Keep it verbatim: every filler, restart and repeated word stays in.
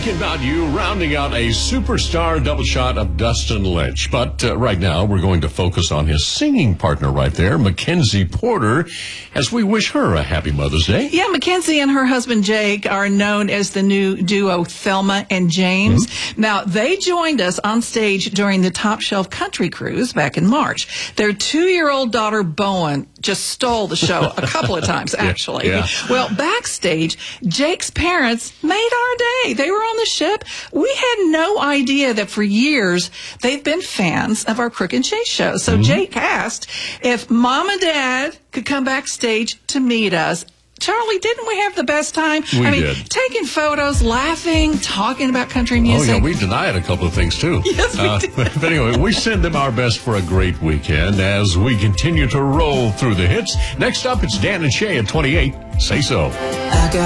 Thinking about you, rounding out a superstar double shot of Dustin Lynch. But uh, right now, we're going to focus on his singing partner right there, Mackenzie Porter, as we wish her a happy Mother's Day. Yeah, Mackenzie and her husband Jake are known as the new duo Thelma and James. Mm-hmm. Now, they joined us on stage during the Top Shelf Country Cruise back in March. Their two-year-old daughter, Bowen, just stole the show a couple of times, actually. Yeah. Well, backstage, Jake's parents made our day. They were on the ship. We had no idea that for years they've been fans of our Crook and Chase show. So mm-hmm. Jake asked if Mom and Dad could come backstage to meet us. Charlie, didn't we have the best time? We I mean, did. Taking photos, laughing, talking about country music. Oh, yeah, we denied a couple of things, too. Yes, we uh, did. But anyway, we send them our best for a great weekend as we continue to roll through the hits. Next up, it's Dan and Shay at twenty-eight. Say so.